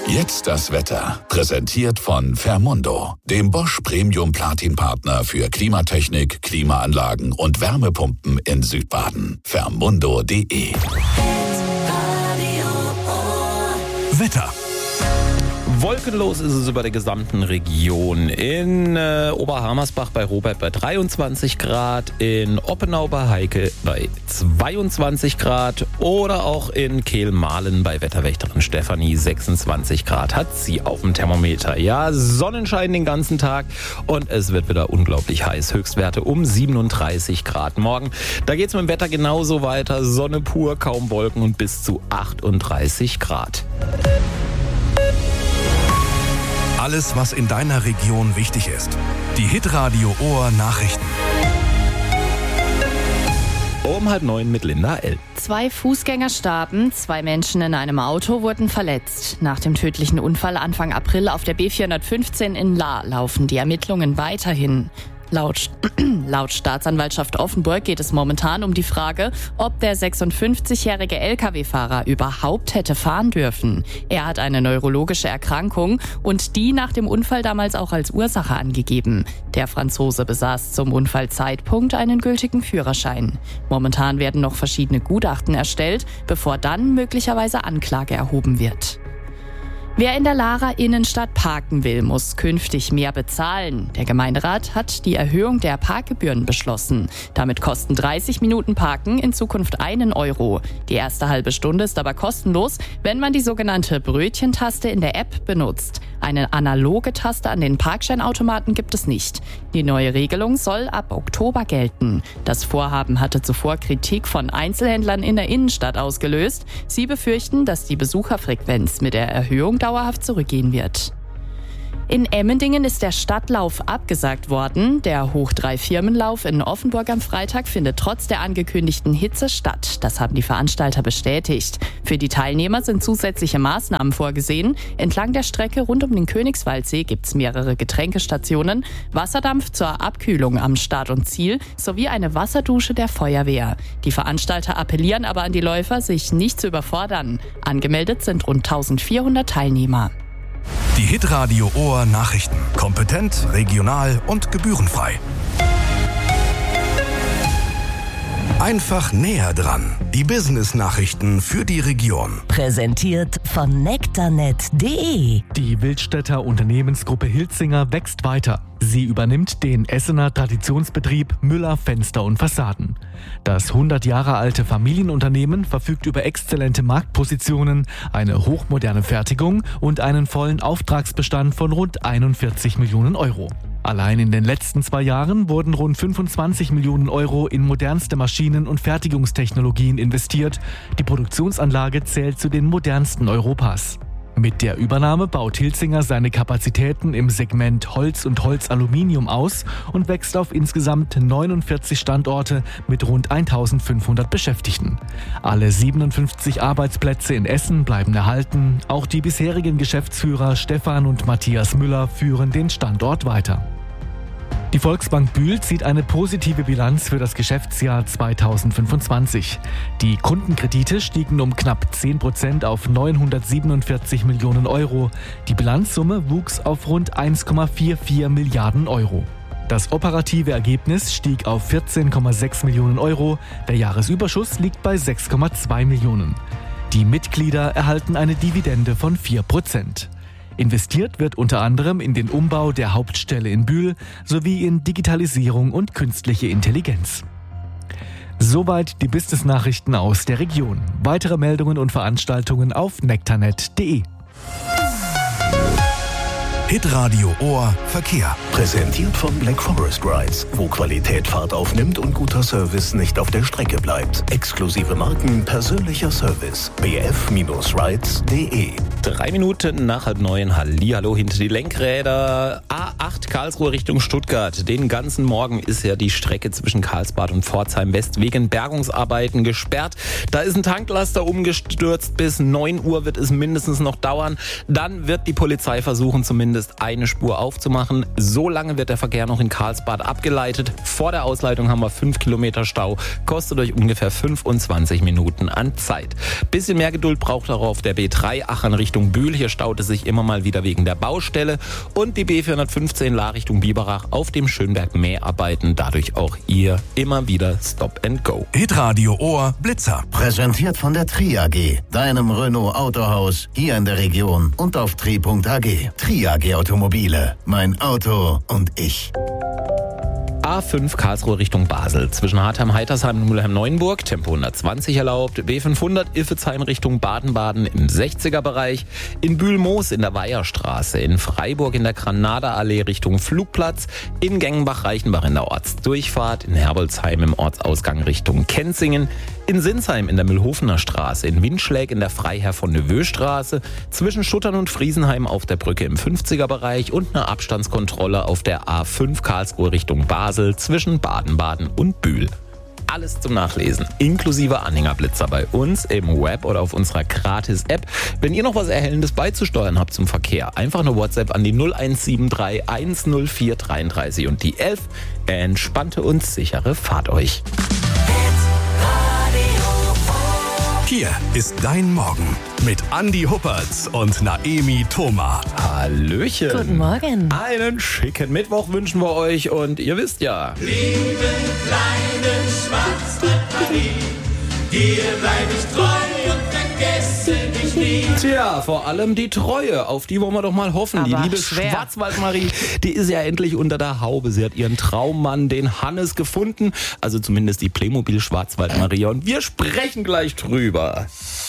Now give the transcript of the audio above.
Jetzt das Wetter. Präsentiert von Fermundo, dem Bosch Premium Platin Partner für Klimatechnik, Klimaanlagen und Wärmepumpen in Südbaden. Fermundo.de. Wetter. Wolkenlos ist es über der gesamten Region. In Oberhammersbach bei Robert bei 23 Grad, in Oppenau bei Heike bei 22 Grad oder auch in Kehl-Mahlen bei Wetterwächterin Stefanie 26 Grad hat sie auf dem Thermometer. Ja, Sonnenschein den ganzen Tag und es wird wieder unglaublich heiß. Höchstwerte um 37 Grad. Morgen, da geht's mit dem Wetter genauso weiter. Sonne pur, kaum Wolken und bis zu 38 Grad. Alles, was in deiner Region wichtig ist. Die Hitradio Ohr Nachrichten. Um 8:30 mit Linda L. 2 Fußgänger starben, 2 Menschen in einem Auto wurden verletzt. Nach dem tödlichen Unfall Anfang April auf der B415 in Lahr laufen die Ermittlungen weiterhin. Laut Staatsanwaltschaft Offenburg geht es momentan um die Frage, ob der 56-jährige Lkw-Fahrer überhaupt hätte fahren dürfen. Er hat eine neurologische Erkrankung und die nach dem Unfall damals auch als Ursache angegeben. Der Franzose besaß zum Unfallzeitpunkt einen gültigen Führerschein. Momentan werden noch verschiedene Gutachten erstellt, bevor dann möglicherweise Anklage erhoben wird. Wer in der Lahrer Innenstadt parken will, muss künftig mehr bezahlen. Der Gemeinderat hat die Erhöhung der Parkgebühren beschlossen. Damit kosten 30 Minuten Parken in Zukunft 1 Euro. Die erste halbe Stunde ist aber kostenlos, wenn man die sogenannte Brötchentaste in der App benutzt. Eine analoge Taste an den Parkscheinautomaten gibt es nicht. Die neue Regelung soll ab Oktober gelten. Das Vorhaben hatte zuvor Kritik von Einzelhändlern in der Innenstadt ausgelöst. Sie befürchten, dass die Besucherfrequenz mit der Erhöhung dauerhaft zurückgehen wird. In Emmendingen ist der Stadtlauf abgesagt worden. Der Hoch-3-Firmenlauf in Offenburg am Freitag findet trotz der angekündigten Hitze statt. Das haben die Veranstalter bestätigt. Für die Teilnehmer sind zusätzliche Maßnahmen vorgesehen. Entlang der Strecke rund um den Königswaldsee gibt es mehrere Getränkestationen, Wasserdampf zur Abkühlung am Start und Ziel sowie eine Wasserdusche der Feuerwehr. Die Veranstalter appellieren aber an die Läufer, sich nicht zu überfordern. Angemeldet sind rund 1400 Teilnehmer. Die Hitradio Ohr Nachrichten. Kompetent, regional und gebührenfrei. Einfach näher dran. Die Business-Nachrichten für die Region. Präsentiert von nektarnet.de. Die Wildstädter Unternehmensgruppe Hilzinger wächst weiter. Sie übernimmt den Essener Traditionsbetrieb Müller Fenster und Fassaden. Das 100 Jahre alte Familienunternehmen verfügt über exzellente Marktpositionen, eine hochmoderne Fertigung und einen vollen Auftragsbestand von rund 41 Millionen Euro. Allein in den letzten 2 Jahren wurden rund 25 Millionen Euro in modernste Maschinen und Fertigungstechnologien investiert. Die Produktionsanlage zählt zu den modernsten Europas. Mit der Übernahme baut Hilzinger seine Kapazitäten im Segment Holz und Holzaluminium aus und wächst auf insgesamt 49 Standorte mit rund 1500 Beschäftigten. Alle 57 Arbeitsplätze in Essen bleiben erhalten. Auch die bisherigen Geschäftsführer Stefan und Matthias Müller führen den Standort weiter. Die Volksbank Bühl zieht eine positive Bilanz für das Geschäftsjahr 2025. Die Kundenkredite stiegen um knapp 10% auf 947 Millionen Euro. Die Bilanzsumme wuchs auf rund 1,44 Milliarden Euro. Das operative Ergebnis stieg auf 14,6 Millionen Euro. Der Jahresüberschuss liegt bei 6,2 Millionen. Die Mitglieder erhalten eine Dividende von 4%. Investiert wird unter anderem in den Umbau der Hauptstelle in Bühl sowie in Digitalisierung und künstliche Intelligenz. Soweit die Business-Nachrichten aus der Region. Weitere Meldungen und Veranstaltungen auf nektarnet.de. Hitradio Ohr Verkehr. Präsentiert von Black Forest Rides, wo Qualität Fahrt aufnimmt und guter Service nicht auf der Strecke bleibt. Exklusive Marken, persönlicher Service. bf-rides.de. 3 Minuten nach 8:30. Hallihallo hinter die Lenkräder. A8 Karlsruhe Richtung Stuttgart. Den ganzen Morgen ist ja die Strecke zwischen Karlsbad und Pforzheim West wegen Bergungsarbeiten gesperrt. Da ist ein Tanklaster umgestürzt. Bis 9 Uhr wird es mindestens noch dauern. Dann wird die Polizei versuchen, zumindest eine Spur aufzumachen. So lange wird der Verkehr noch in Karlsbad abgeleitet. Vor der Ausleitung haben wir 5 Kilometer Stau. Kostet euch ungefähr 25 Minuten an Zeit. Bisschen mehr Geduld braucht auch auf der B3 Aachen Richtung Richtung Bühl. Hier staut es sich immer mal wieder wegen der Baustelle. Und die B415 La Richtung Biberach auf dem Schönberg-Mäharbeiten. Dadurch auch hier immer wieder Stop and Go. Hitradio Ohr Blitzer. Präsentiert von der Tri AG, deinem Renault Autohaus hier in der Region und auf tri.ag. Tri AG Automobile, mein Auto und ich. A5 Karlsruhe Richtung Basel. Zwischen Hartheim-Heitersheim und Mülheim-Neuenburg. Tempo 120 erlaubt. B500 Iffezheim Richtung Baden-Baden im 60er-Bereich. In Bühl-Moos in der Weiherstraße. In Freiburg in der Granada-Allee Richtung Flugplatz. In Gengenbach-Reichenbach in der Ortsdurchfahrt. In Herbolzheim im Ortsausgang Richtung Kenzingen. In Sinsheim in der Mühlhofener Straße. In Windschläg in der Freiherr von Neveu Straße. Zwischen Schuttern und Friesenheim auf der Brücke im 50er-Bereich. Und eine Abstandskontrolle auf der A5 Karlsruhe Richtung Basel zwischen Baden-Baden und Bühl. Alles zum Nachlesen, inklusive Anhängerblitzer bei uns im Web oder auf unserer Gratis-App. Wenn ihr noch was Erhellendes beizusteuern habt zum Verkehr, einfach eine WhatsApp an die 0173 104 33 und die 11. Entspannte und sichere Fahrt euch. Hier ist dein Morgen mit Andi Huppertz und Naemi Thoma. Hallöchen. Guten Morgen. Einen schicken Mittwoch wünschen wir euch und ihr wisst ja. Liebe kleine Schwarzwaldmarie, dir bleib ich treu und vergesse dich nie. Tja, vor allem die Treue, auf die wollen wir doch mal hoffen. Die Aber liebe schwer. Schwarzwaldmarie, die ist ja endlich unter der Haube. Sie hat ihren Traummann, den Hannes, gefunden. Also zumindest die Playmobil Schwarzwaldmarie. Und wir sprechen gleich drüber.